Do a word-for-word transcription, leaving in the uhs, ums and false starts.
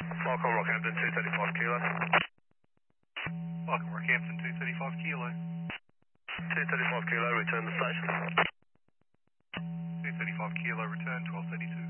Falcon Rockhampton two thirty-five kilo. Falcon Rockhampton two thirty-five kilo. two thirty-five kilo, return to station. two thirty-five kilo, return twelve thirty-two.